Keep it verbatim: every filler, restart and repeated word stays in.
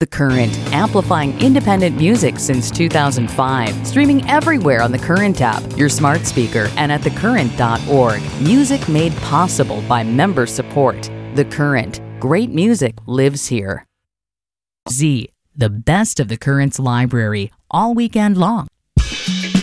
The Current, amplifying independent music since two thousand five. Streaming everywhere on The Current app, your smart speaker, and at the current dot org. Music made possible by member support. The Current. Great music lives here. Z. The best of The Current's library, all weekend long.